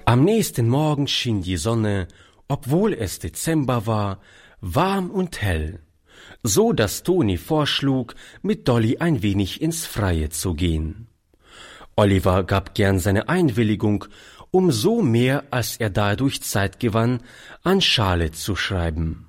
Am nächsten Morgen schien die Sonne, obwohl es Dezember war, warm und hell, so dass Toni vorschlug, mit Dolly ein wenig ins Freie zu gehen. Oliver gab gern seine Einwilligung, umso mehr, als er dadurch Zeit gewann, an Charlotte zu schreiben.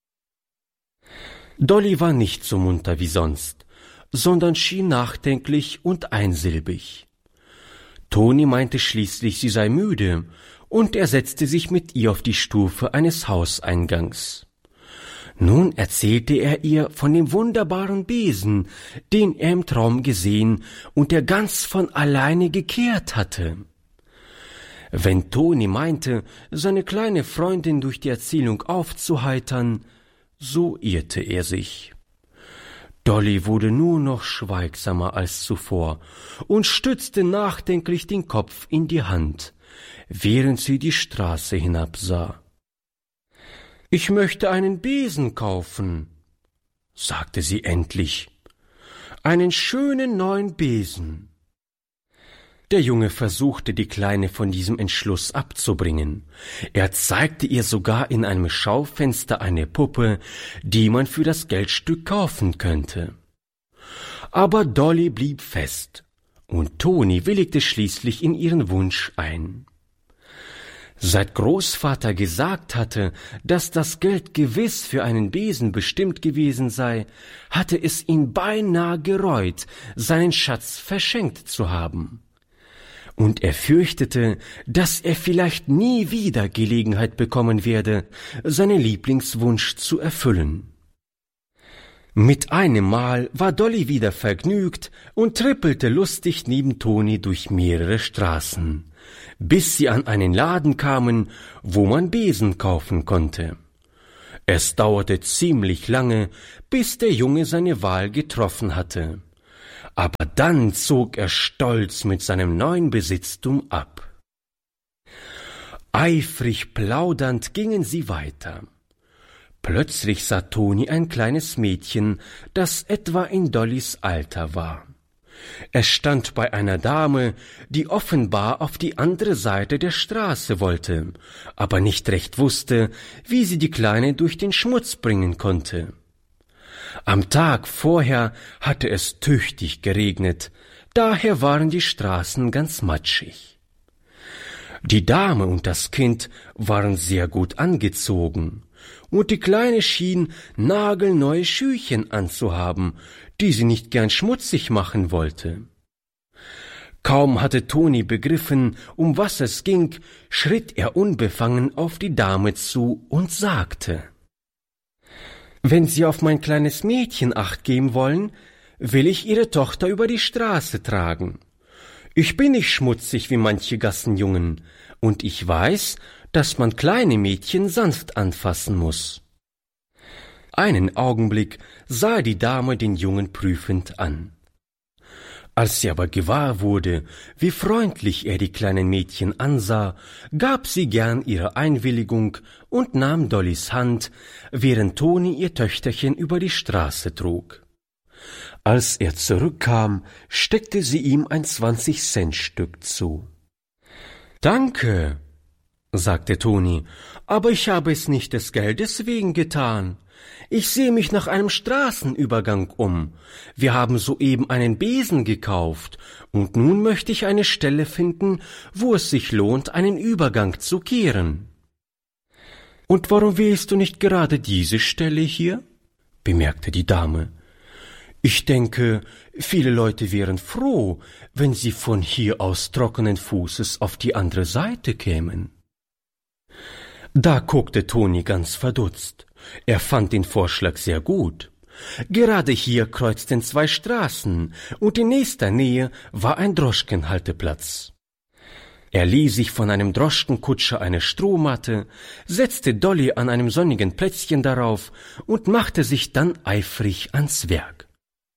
Dolly war nicht so munter wie sonst, sondern schien nachdenklich und einsilbig. Toni meinte schließlich, sie sei müde, und er setzte sich mit ihr auf die Stufe eines Hauseingangs. Nun erzählte er ihr von dem wunderbaren Besen, den er im Traum gesehen und der ganz von alleine gekehrt hatte. Wenn Toni meinte, seine kleine Freundin durch die Erzählung aufzuheitern, so irrte er sich. Dolly wurde nur noch schweigsamer als zuvor und stützte nachdenklich den Kopf in die Hand, während sie die Straße hinabsah. »Ich möchte einen Besen kaufen«, sagte sie endlich, »einen schönen neuen Besen.« Der Junge versuchte, die Kleine von diesem Entschluss abzubringen. Er zeigte ihr sogar in einem Schaufenster eine Puppe, die man für das Geldstück kaufen könnte. Aber Dolly blieb fest, und Toni willigte schließlich in ihren Wunsch ein. Seit Großvater gesagt hatte, dass das Geld gewiss für einen Besen bestimmt gewesen sei, hatte es ihn beinahe gereut, seinen Schatz verschenkt zu haben. Und er fürchtete, dass er vielleicht nie wieder Gelegenheit bekommen werde, seinen Lieblingswunsch zu erfüllen. Mit einem Mal war Dolly wieder vergnügt und trippelte lustig neben Toni durch mehrere Straßen, bis sie an einen Laden kamen, wo man Besen kaufen konnte. Es dauerte ziemlich lange, bis der Junge seine Wahl getroffen hatte. Aber dann zog er stolz mit seinem neuen Besitztum ab. Eifrig plaudernd gingen sie weiter. Plötzlich sah Toni ein kleines Mädchen, das etwa in Dollys Alter war. Es stand bei einer Dame, die offenbar auf die andere Seite der Straße wollte, aber nicht recht wusste, wie sie die Kleine durch den Schmutz bringen konnte. Am Tag vorher hatte es tüchtig geregnet, daher waren die Straßen ganz matschig. Die Dame und das Kind waren sehr gut angezogen, und die Kleine schien nagelneue Schüchen anzuhaben, die sie nicht gern schmutzig machen wollte. Kaum hatte Toni begriffen, um was es ging, schritt er unbefangen auf die Dame zu und sagte: »Wenn Sie auf mein kleines Mädchen Acht geben wollen, will ich Ihre Tochter über die Straße tragen. Ich bin nicht schmutzig wie manche Gassenjungen, und ich weiß, dass man kleine Mädchen sanft anfassen muss.« Einen Augenblick sah die Dame den Jungen prüfend an. Als sie aber gewahr wurde, wie freundlich er die kleinen Mädchen ansah, gab sie gern ihre Einwilligung und nahm Dollys Hand, während Toni ihr Töchterchen über die Straße trug. Als er zurückkam, steckte sie ihm ein 20-Cent-Stück zu. »Danke«, sagte Toni, »aber ich habe es nicht des Geldes wegen getan. Ich sehe mich nach einem Straßenübergang um. Wir haben soeben einen Besen gekauft, und nun möchte ich eine Stelle finden, wo es sich lohnt, einen Übergang zu kehren.« »Und warum wählst du nicht gerade diese Stelle hier?« bemerkte die Dame. »Ich denke, viele Leute wären froh, wenn sie von hier aus trockenen Fußes auf die andere Seite kämen.« Da guckte Toni ganz verdutzt. Er fand den Vorschlag sehr gut. Gerade hier kreuzten zwei Straßen, und in nächster Nähe war ein Droschkenhalteplatz. Er lieh sich von einem Droschkenkutscher eine Strohmatte, setzte Dolly an einem sonnigen Plätzchen darauf und machte sich dann eifrig ans Werk.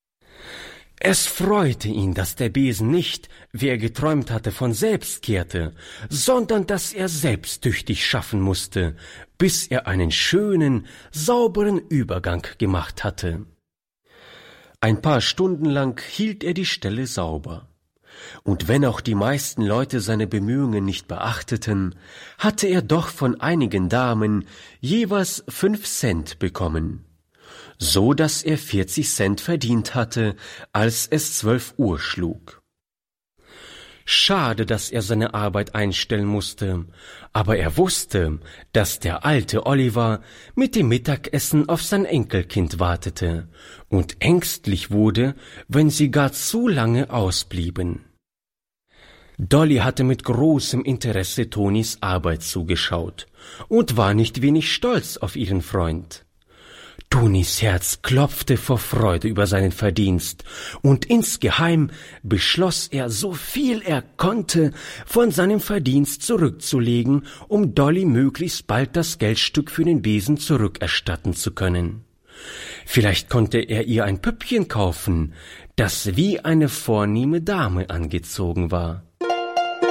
Es freute ihn, dass der Besen nicht, wie er geträumt hatte, von selbst kehrte, sondern dass er selbst tüchtig schaffen musste, bis er einen schönen, sauberen Übergang gemacht hatte. Ein paar Stunden lang hielt er die Stelle sauber. und wenn auch die meisten Leute seine Bemühungen nicht beachteten, hatte er doch von einigen Damen jeweils 5 Cent bekommen, so dass er 40 Cent verdient hatte, als es 12 Uhr schlug. Schade, dass er seine Arbeit einstellen musste, aber er wusste, dass der alte Oliver mit dem Mittagessen auf sein Enkelkind wartete und ängstlich wurde, wenn sie gar zu lange ausblieben. Dolly hatte mit großem Interesse Tonis Arbeit zugeschaut und war nicht wenig stolz auf ihren Freund. Tonis Herz klopfte vor Freude über seinen Verdienst, und insgeheim beschloss er, so viel er konnte, von seinem Verdienst zurückzulegen, um Dolly möglichst bald das Geldstück für den Besen zurückerstatten zu können. Vielleicht konnte er ihr ein Püppchen kaufen, das wie eine vornehme Dame angezogen war.